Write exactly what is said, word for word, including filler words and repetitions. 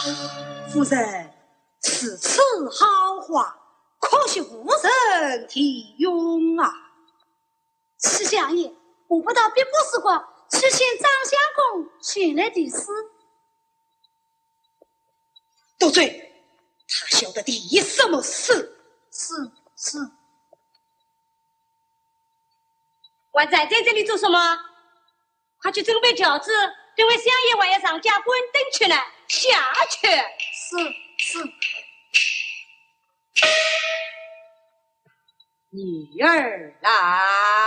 夫人此次好话，可惜无人提用啊。 是相爷，我不到别不时光去见张相公前来的事。 多嘴，他晓得的什么事？ 是是。 我在在这里做什么？快去准备饺子，等会相爷我要上家关灯去了，下去。 是是。 女儿来。